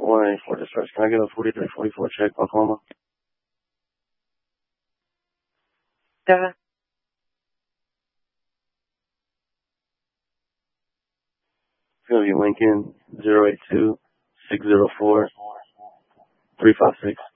184 dispatch. Can I get a 4344 check, Oklahoma? Yeah. It's going to be Lincoln 082 604 356.